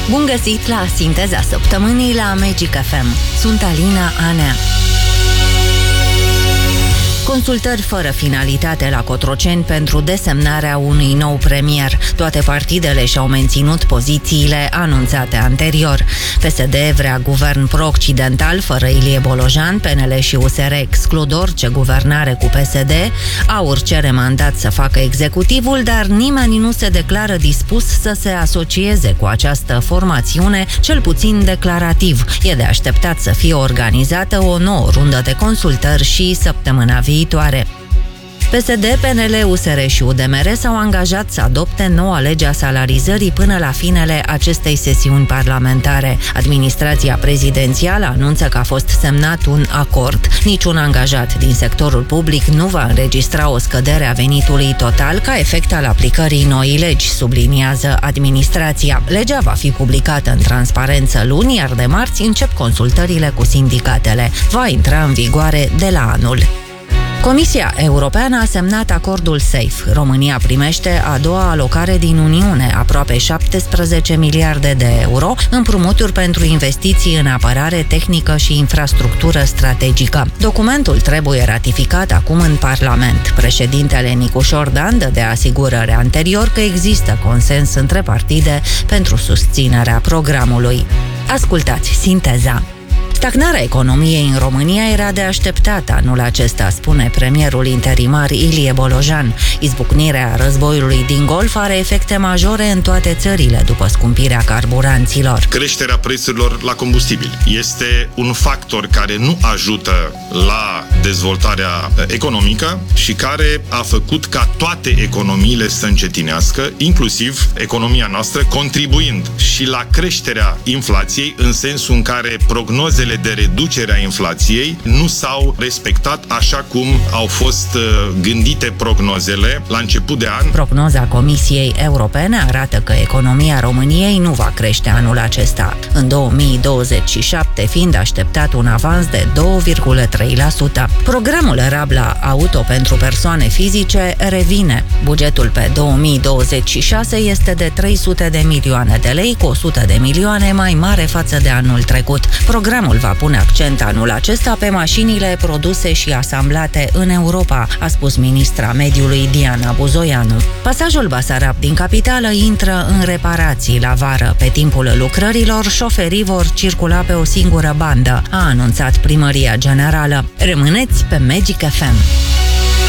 Bun găsit la Sinteza Săptămânii la Magic FM. Sunt Alina Anea. Consultări fără finalitate la Cotroceni pentru desemnarea unui nou premier. Toate partidele și-au menținut pozițiile anunțate anterior. PSD vrea guvern pro-occidental fără Ilie Bolojan, PNL și USR exclud orice guvernare cu PSD, AUR cere mandat să facă executivul, dar nimeni nu se declară dispus să se asocieze cu această formațiune, cel puțin declarativ. E de așteptat să fie organizată o nouă rundă de consultări și săptămâna viitoare. PSD, PNL, USR și UDMR s-au angajat să adopte noua lege a salarizării până la finele acestei sesiuni parlamentare. Administrația prezidențială anunță că a fost semnat un acord. Niciun angajat din sectorul public nu va înregistra o scădere a venitului total ca efect al aplicării noii legi, subliniază administrația. Legea va fi publicată în transparență luni, iar de marți încep consultările cu sindicatele. Va intra în vigoare de la anul. Comisia Europeană a semnat acordul SAFE. România primește a doua alocare din Uniune, aproape 17 miliarde de euro, împrumuturi pentru investiții în apărare tehnică și infrastructură strategică. Documentul trebuie ratificat acum în Parlament. Președintele Nicușor Dan dă de asigurări anterior că există consens între partide pentru susținerea programului. Ascultați Sinteza. Stagnarea economiei în România era de așteptat anul acesta, spune premierul interimar Ilie Bolojan. Izbucnirea războiului din Golf are efecte majore în toate țările după scumpirea carburanților. Creșterea prețurilor la combustibil este un factor care nu ajută la dezvoltarea economică și care a făcut ca toate economiile să încetinească, inclusiv economia noastră, contribuind și la creșterea inflației, în sensul în care prognozele de reducere a inflației nu s-au respectat așa cum au fost gândite prognozele la început de an. Prognoza Comisiei Europene arată că economia României nu va crește anul acesta, în 2027 fiind așteptat un avans de 2,3%. Programul Rabla Auto pentru persoane fizice revine. Bugetul pe 2026 este de 300 de milioane de lei, cu 100 de milioane mai mare față de anul trecut. Programul va pune accent anul acesta pe mașinile produse și asamblate în Europa, a spus ministra mediului Diana Buzoianu. Pasajul Basarab din capitală intră în reparații la vară. Pe timpul lucrărilor, șoferii vor circula pe o singură bandă, a anunțat Primăria Generală. Rămâneți pe Magic FM.